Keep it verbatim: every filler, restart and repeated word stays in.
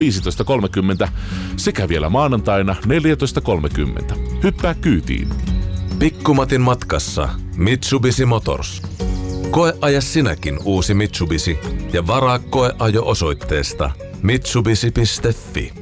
viisitoista kolmekymmentä sekä vielä maanantaina neljätoista kolmekymmentä. Hyppää kyytiin. Pikkumatin matkassa Mitsubishi Motors. Koeaja sinäkin uusi Mitsubishi ja varaa koeajo osoitteesta mitsubishi piste fi.